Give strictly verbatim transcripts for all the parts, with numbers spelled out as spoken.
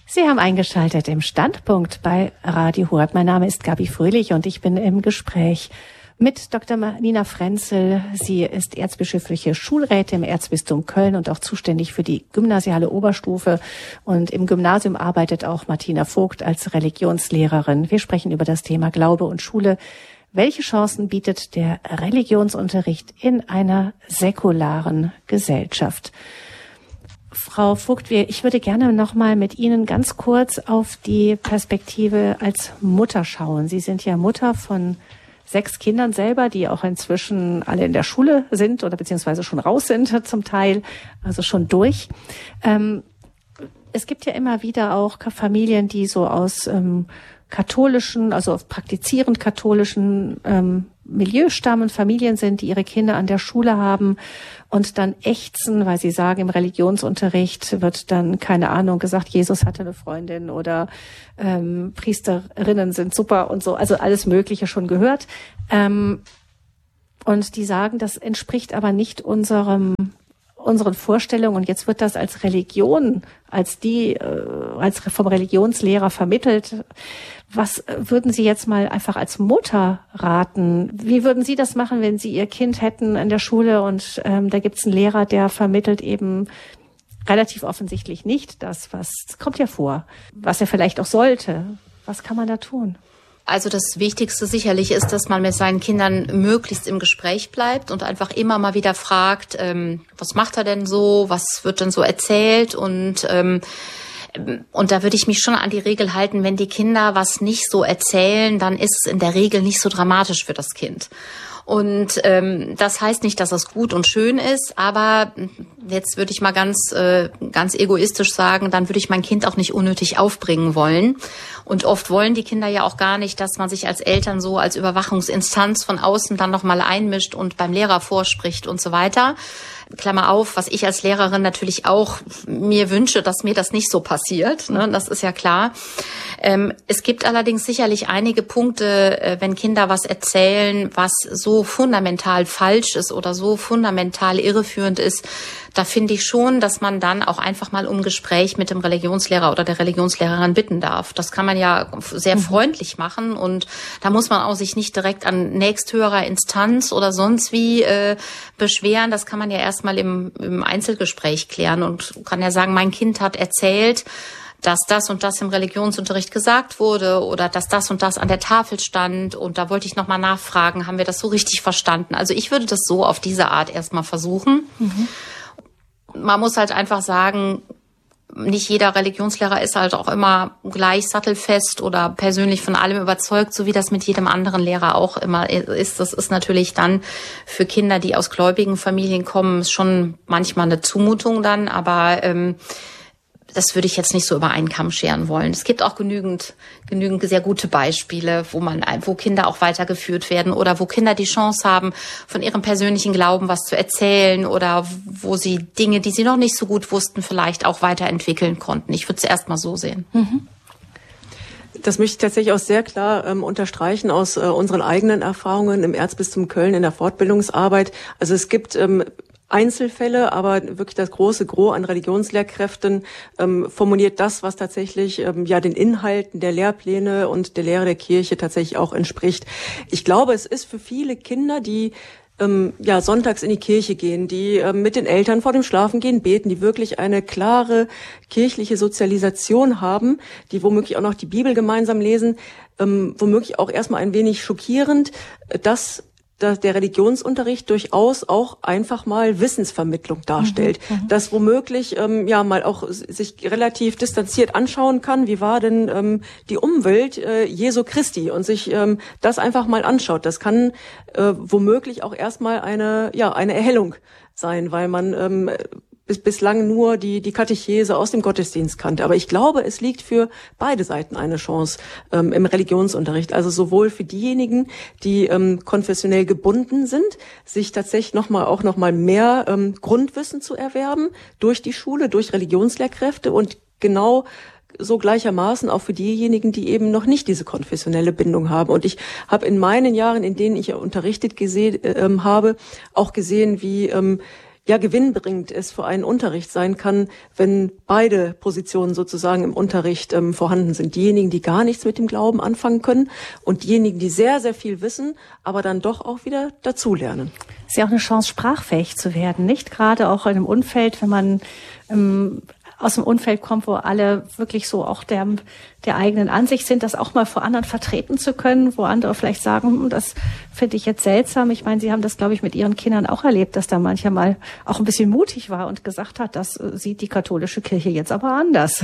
Sie haben eingeschaltet im Standpunkt bei Radio Horeb. Mein Name ist Gabi Fröhlich und ich bin im Gespräch mit Doktor Nina Frenzel. Sie ist erzbischöfliche Schulrätin im Erzbistum Köln und auch zuständig für die gymnasiale Oberstufe. Und im Gymnasium arbeitet auch Martina Vogt als Religionslehrerin. Wir sprechen über das Thema Glaube und Schule. Welche Chancen bietet der Religionsunterricht in einer säkularen Gesellschaft? Frau Vogt, ich würde gerne noch mal mit Ihnen ganz kurz auf die Perspektive als Mutter schauen. Sie sind ja Mutter von sechs Kindern selber, die auch inzwischen alle in der Schule sind oder beziehungsweise schon raus sind zum Teil, also schon durch. Ähm, es gibt ja immer wieder auch Familien, die so aus ähm, katholischen, also praktizierend katholischen ähm, Milieu stammen, Familien sind, die ihre Kinder an der Schule haben und dann ächzen, weil sie sagen, im Religionsunterricht wird dann, keine Ahnung, gesagt, Jesus hatte eine Freundin oder ähm, Priesterinnen sind super und so, also alles Mögliche schon gehört. Ähm, und die sagen, das entspricht aber nicht unserem unseren Vorstellungen und jetzt wird das als Religion, als die, äh, als vom Religionslehrer vermittelt. Was würden Sie jetzt mal einfach als Mutter raten? Wie würden Sie das machen, wenn Sie Ihr Kind hätten in der Schule und ähm, da gibt's einen Lehrer, der vermittelt eben relativ offensichtlich nicht das, was kommt ja vor, was er vielleicht auch sollte. Was kann man da tun? Also das Wichtigste sicherlich ist, dass man mit seinen Kindern möglichst im Gespräch bleibt und einfach immer mal wieder fragt, ähm, was macht er denn so, was wird denn so erzählt und ähm, und da würde ich mich schon an die Regel halten, wenn die Kinder was nicht so erzählen, dann ist es in der Regel nicht so dramatisch für das Kind. Und ähm, das heißt nicht, dass das gut und schön ist, aber jetzt würde ich mal ganz äh, ganz egoistisch sagen, dann würde ich mein Kind auch nicht unnötig aufbringen wollen. Und oft wollen die Kinder ja auch gar nicht, dass man sich als Eltern so als Überwachungsinstanz von außen dann nochmal einmischt und beim Lehrer vorspricht und so weiter. Klammer auf, was ich als Lehrerin natürlich auch mir wünsche, dass mir das nicht so passiert, ne? Das ist ja klar. Ähm, es gibt allerdings sicherlich einige Punkte, äh, wenn Kinder was erzählen, was so fundamental falsch ist oder so fundamental irreführend ist, da finde ich schon, dass man dann auch einfach mal um Gespräch mit dem Religionslehrer oder der Religionslehrerin bitten darf. Das kann man ja sehr mhm. freundlich machen und da muss man auch sich nicht direkt an nächsthöherer Instanz oder sonst wie äh, beschweren. Das kann man ja erstmal im, im Einzelgespräch klären und kann ja sagen, mein Kind hat erzählt, dass das und das im Religionsunterricht gesagt wurde oder dass das und das an der Tafel stand und da wollte ich nochmal nachfragen, haben wir das so richtig verstanden? Also ich würde das so auf diese Art erstmal versuchen. Mhm. Man muss halt einfach sagen, nicht jeder Religionslehrer ist halt auch immer gleich sattelfest oder persönlich von allem überzeugt, so wie das mit jedem anderen Lehrer auch immer ist. Das ist natürlich dann für Kinder, die aus gläubigen Familien kommen, schon manchmal eine Zumutung dann, aber ähm, das würde ich jetzt nicht so über einen Kamm scheren wollen. Es gibt auch genügend, genügend sehr gute Beispiele, wo man, wo Kinder auch weitergeführt werden oder wo Kinder die Chance haben, von ihrem persönlichen Glauben was zu erzählen oder wo sie Dinge, die sie noch nicht so gut wussten, vielleicht auch weiterentwickeln konnten. Ich würde es erst mal so sehen. Mhm. Das möchte ich tatsächlich auch sehr klar ähm, unterstreichen aus äh, unseren eigenen Erfahrungen im Erzbistum Köln in der Fortbildungsarbeit. Also es gibt ähm, Einzelfälle, aber wirklich das große Gros an Religionslehrkräften ähm, formuliert das, was tatsächlich ähm, ja den Inhalten der Lehrpläne und der Lehre der Kirche tatsächlich auch entspricht. Ich glaube, es ist für viele Kinder, die ähm, ja sonntags in die Kirche gehen, die ähm, mit den Eltern vor dem Schlafengehen beten, die wirklich eine klare kirchliche Sozialisation haben, die womöglich auch noch die Bibel gemeinsam lesen, ähm, womöglich auch erstmal ein wenig schockierend, dass dass der Religionsunterricht durchaus auch einfach mal Wissensvermittlung darstellt, mhm, dass womöglich ähm, ja mal auch sich relativ distanziert anschauen kann, wie war denn ähm, die Umwelt äh, Jesu Christi und sich ähm, das einfach mal anschaut. Das kann äh, womöglich auch erstmal eine ja eine Erhellung sein, weil man ähm, bis bislang nur die die Katechese aus dem Gottesdienst kannte. Aber ich glaube, es liegt für beide Seiten eine Chance ähm, im Religionsunterricht. Also sowohl für diejenigen, die ähm, konfessionell gebunden sind, sich tatsächlich noch mal auch noch mal mehr ähm, Grundwissen zu erwerben durch die Schule, durch Religionslehrkräfte und genau so gleichermaßen auch für diejenigen, die eben noch nicht diese konfessionelle Bindung haben. Und ich habe in meinen Jahren, in denen ich ja unterrichtet gesehen äh, habe, auch gesehen, wie ähm, ja gewinnbringend es für einen Unterricht sein kann, wenn beide Positionen sozusagen im Unterricht ähm, vorhanden sind. Diejenigen, die gar nichts mit dem Glauben anfangen können und diejenigen, die sehr, sehr viel wissen, aber dann doch auch wieder dazulernen. Es ist ja auch eine Chance, sprachfähig zu werden, nicht? Gerade auch in einem Umfeld, wenn man ähm, aus dem Umfeld kommt, wo alle wirklich so auch der, der eigenen Ansicht sind, das auch mal vor anderen vertreten zu können, wo andere vielleicht sagen, das finde ich jetzt seltsam. Ich meine, Sie haben das, glaube ich, mit Ihren Kindern auch erlebt, dass da mancher mal auch ein bisschen mutig war und gesagt hat, das sieht die katholische Kirche jetzt aber anders.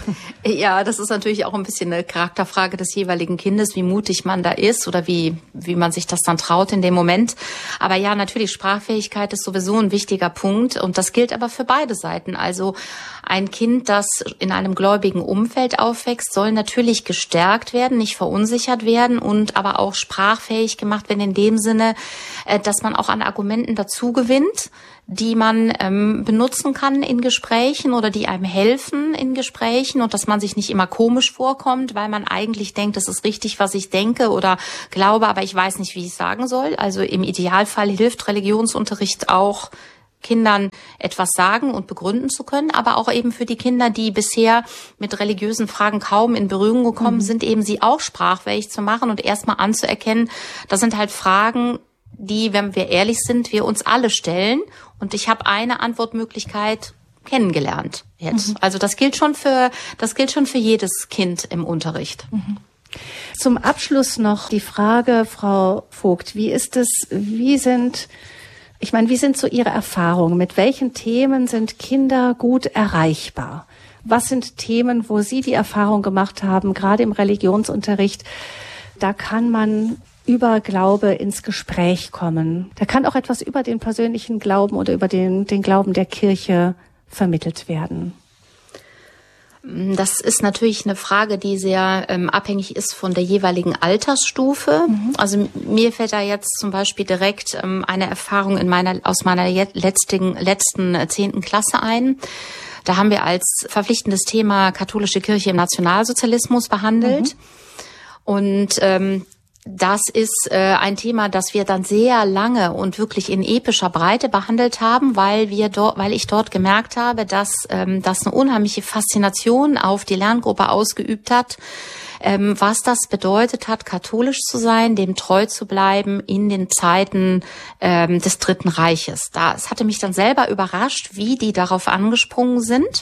Ja, das ist natürlich auch ein bisschen eine Charakterfrage des jeweiligen Kindes, wie mutig man da ist oder wie, wie man sich das dann traut in dem Moment. Aber ja, natürlich, Sprachfähigkeit ist sowieso ein wichtiger Punkt und das gilt aber für beide Seiten. Also ein Kind, das in einem gläubigen Umfeld aufwächst, soll natürlich gestärkt werden, nicht verunsichert werden und aber auch sprachfähig gemacht werden in dem Sinne, dass man auch an Argumenten dazu gewinnt, die man ähm, benutzen kann in Gesprächen oder die einem helfen in Gesprächen und dass man sich nicht immer komisch vorkommt, weil man eigentlich denkt, das ist richtig, was ich denke oder glaube, aber ich weiß nicht, wie ich es sagen soll. Also im Idealfall hilft Religionsunterricht auch, Kindern etwas sagen und begründen zu können, aber auch eben für die Kinder, die bisher mit religiösen Fragen kaum in Berührung gekommen mhm. sind, eben sie auch sprachfähig zu machen und erstmal anzuerkennen, das sind halt Fragen, die, wenn wir ehrlich sind, wir uns alle stellen und ich habe eine Antwortmöglichkeit kennengelernt jetzt. Mhm. Also das gilt schon für, das gilt schon für jedes Kind im Unterricht. Mhm. Zum Abschluss noch die Frage, Frau Vogt, wie ist es, wie sind Ich meine, wie sind so Ihre Erfahrungen? Mit welchen Themen sind Kinder gut erreichbar? Was sind Themen, wo Sie die Erfahrung gemacht haben, gerade im Religionsunterricht, da kann man über Glaube ins Gespräch kommen. Da kann auch etwas über den persönlichen Glauben oder über den, den Glauben der Kirche vermittelt werden. Das ist natürlich eine Frage, die sehr ähm, abhängig ist von der jeweiligen Altersstufe. Mhm. Also mir fällt da jetzt zum Beispiel direkt ähm, eine Erfahrung in meiner aus meiner letzten letzten äh, zehnten Klasse ein. Da haben wir als verpflichtendes Thema katholische Kirche im Nationalsozialismus behandelt. Mhm. Und ähm, das ist äh, ein Thema, das wir dann sehr lange und wirklich in epischer Breite behandelt haben, weil wir dort, weil ich dort gemerkt habe, dass ähm, das eine unheimliche Faszination auf die Lerngruppe ausgeübt hat, ähm, was das bedeutet hat, katholisch zu sein, dem treu zu bleiben in den Zeiten ähm, des Dritten Reiches. Da, es hatte mich dann selber überrascht, wie die darauf angesprungen sind.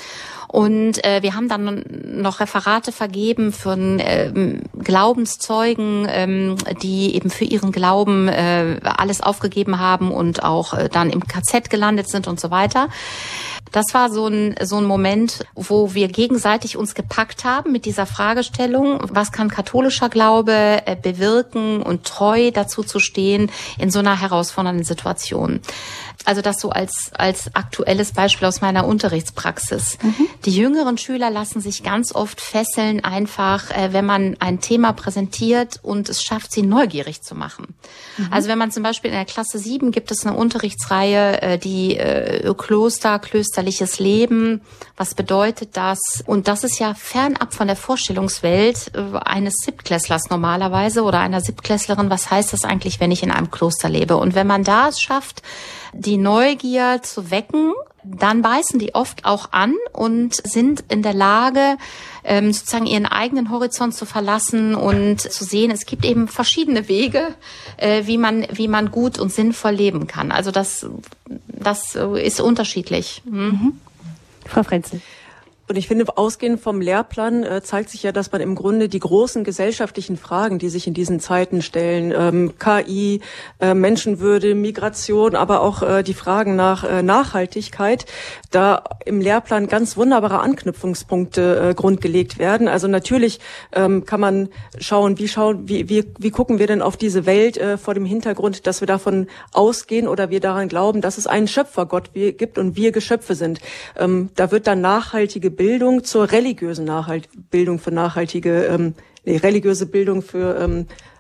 Und äh, wir haben dann noch Referate vergeben für ähm, Glaubenszeugen, ähm, die eben für ihren Glauben äh, alles aufgegeben haben und auch äh, dann im K Z gelandet sind und so weiter. Das war so ein, so ein Moment, wo wir gegenseitig uns gepackt haben mit dieser Fragestellung, was kann katholischer Glaube äh, bewirken und treu dazu zu stehen in so einer herausfordernden Situation. Also das so als als aktuelles Beispiel aus meiner Unterrichtspraxis. Mhm. Die jüngeren Schüler lassen sich ganz oft fesseln, einfach, äh, wenn man ein Thema präsentiert und es schafft, sie neugierig zu machen. Mhm. Also wenn man zum Beispiel in der Klasse sieben gibt es eine Unterrichtsreihe, äh, die äh, Kloster, klösterliches Leben, was bedeutet das? Und das ist ja fernab von der Vorstellungswelt äh, eines Siebtklässlers normalerweise oder einer Siebtklässlerin. Was heißt das eigentlich, wenn ich in einem Kloster lebe? Und wenn man da es schafft, die Neugier zu wecken, dann beißen die oft auch an und sind in der Lage, ähm, sozusagen ihren eigenen Horizont zu verlassen und zu sehen, es gibt eben verschiedene Wege, äh, wie man wie man gut und sinnvoll leben kann. Also das das ist unterschiedlich. Hm? Mhm. Frau Frenzel. Und ich finde, ausgehend vom Lehrplan äh, zeigt sich ja, dass man im Grunde die großen gesellschaftlichen Fragen, die sich in diesen Zeiten stellen, ähm, K I, äh, Menschenwürde, Migration, aber auch äh, die Fragen nach äh, Nachhaltigkeit, da im Lehrplan ganz wunderbare Anknüpfungspunkte äh, grundgelegt werden. Also natürlich ähm, kann man schauen, wie schauen, wie, wie, wie gucken wir denn auf diese Welt äh, vor dem Hintergrund, dass wir davon ausgehen oder wir daran glauben, dass es einen Schöpfergott gibt und wir Geschöpfe sind. Ähm, da wird dann nachhaltige Bildung zur religiösen Nachhalt Bildung für nachhaltige, ähm, nee, religiöse Bildung für ähm,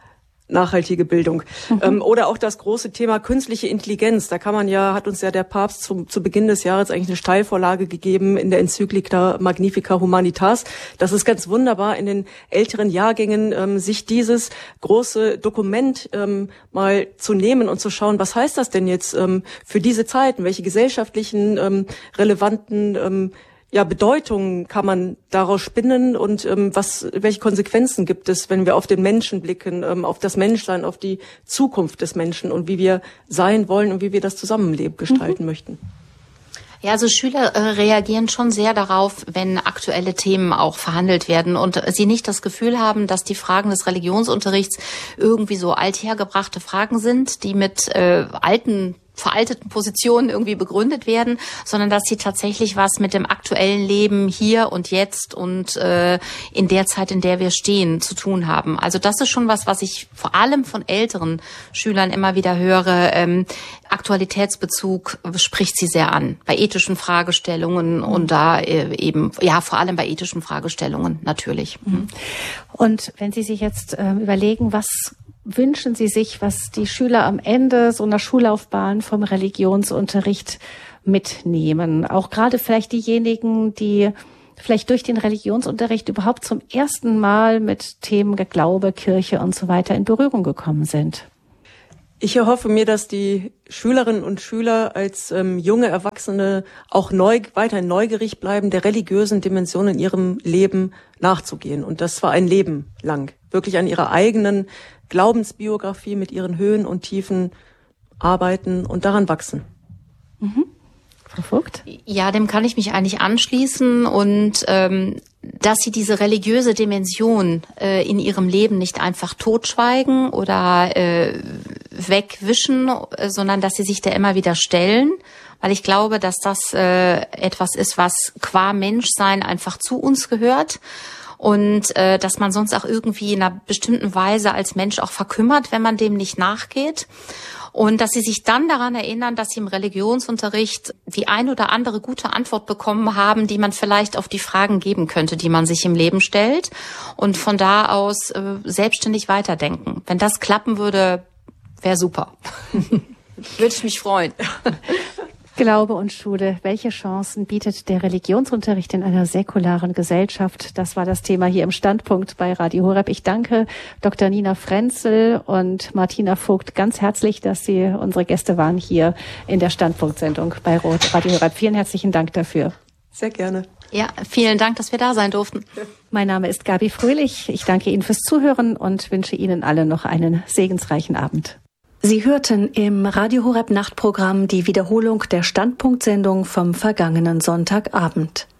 nachhaltige Bildung. Mhm. Ähm, oder auch das große Thema künstliche Intelligenz. Da kann man ja, hat uns ja der Papst zum, zu Beginn des Jahres eigentlich eine Steilvorlage gegeben in der Enzyklika Magnifica Humanitas. Das ist ganz wunderbar, in den älteren Jahrgängen ähm, sich dieses große Dokument ähm, mal zu nehmen und zu schauen, was heißt das denn jetzt ähm, für diese Zeiten? Welche gesellschaftlichen, ähm, relevanten ähm, ja, Bedeutungen kann man daraus spinnen und ähm, was, welche Konsequenzen gibt es, wenn wir auf den Menschen blicken, ähm, auf das Menschsein, auf die Zukunft des Menschen und wie wir sein wollen und wie wir das Zusammenleben gestalten mhm. möchten? Ja, also Schüler äh, reagieren schon sehr darauf, wenn aktuelle Themen auch verhandelt werden und sie nicht das Gefühl haben, dass die Fragen des Religionsunterrichts irgendwie so althergebrachte Fragen sind, die mit äh, alten veralteten Positionen irgendwie begründet werden, sondern dass sie tatsächlich was mit dem aktuellen Leben hier und jetzt und äh, in der Zeit, in der wir stehen, zu tun haben. Also das ist schon was, was ich vor allem von älteren Schülern immer wieder höre. Ähm, Aktualitätsbezug spricht sie sehr an, bei ethischen Fragestellungen mhm. und da äh, eben, ja, vor allem bei ethischen Fragestellungen natürlich. Mhm. Und wenn Sie sich jetzt äh, überlegen, was wünschen Sie sich, was die Schüler am Ende so einer Schullaufbahn vom Religionsunterricht mitnehmen? Auch gerade vielleicht diejenigen, die vielleicht durch den Religionsunterricht überhaupt zum ersten Mal mit Themen Glaube, Kirche und so weiter in Berührung gekommen sind. Ich erhoffe mir, dass die Schülerinnen und Schüler als ähm, junge Erwachsene auch neu, weiterhin neugierig bleiben, der religiösen Dimension in ihrem Leben nachzugehen. Und das war ein Leben lang. Wirklich an ihrer eigenen Glaubensbiografie mit ihren Höhen und Tiefen arbeiten und daran wachsen. Mhm. Frau Vogt? Ja, dem kann ich mich eigentlich anschließen und ähm, dass sie diese religiöse Dimension äh, in ihrem Leben nicht einfach totschweigen oder äh, wegwischen, äh, sondern dass sie sich da immer wieder stellen, weil ich glaube, dass das äh, etwas ist, was qua Menschsein einfach zu uns gehört. Und äh, dass man sonst auch irgendwie in einer bestimmten Weise als Mensch auch verkümmert, wenn man dem nicht nachgeht. Und dass sie sich dann daran erinnern, dass sie im Religionsunterricht die ein oder andere gute Antwort bekommen haben, die man vielleicht auf die Fragen geben könnte, die man sich im Leben stellt. Und von da aus äh, selbstständig weiterdenken. Wenn das klappen würde, wäre super. Würde ich mich freuen. Glaube und Schule. Welche Chancen bietet der Religionsunterricht in einer säkularen Gesellschaft? Das war das Thema hier im Standpunkt bei Radio Horeb. Ich danke Doktor Nina Frenzel und Martina Vogt ganz herzlich, dass Sie unsere Gäste waren hier in der Standpunktsendung bei Radio Horeb. Vielen herzlichen Dank dafür. Sehr gerne. Ja, vielen Dank, dass wir da sein durften. Mein Name ist Gabi Fröhlich. Ich danke Ihnen fürs Zuhören und wünsche Ihnen alle noch einen segensreichen Abend. Sie hörten im Radio Horeb Nachtprogramm die Wiederholung der Standpunktsendung vom vergangenen Sonntagabend.